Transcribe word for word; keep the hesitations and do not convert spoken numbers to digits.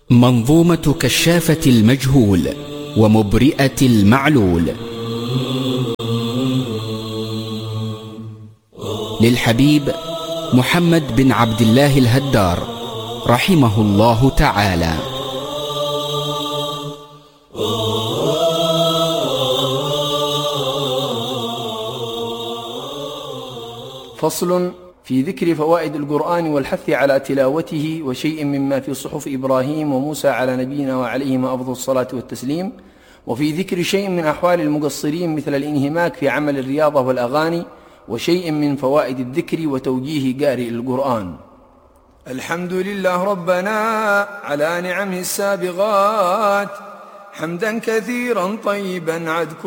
منظومة كشافة المجهول ومبرئة المعلول للحبيب محمد بن عبد الله الهدار رحمه الله تعالى. فصل في ذكر فوائد القرآن والحث على تلاوته وشيء مما في صحف إبراهيم وموسى على نبينا وعليهما أفضل الصلاة والتسليم، وفي ذكر شيء من أحوال المقصرين مثل الانهماك في عمل الرياضة والأغاني، وشيء من فوائد الذكر وتوجيه قارئ القرآن. الحمد لله ربنا على نعمه السابغات، حمدا كثيرا طيبا عد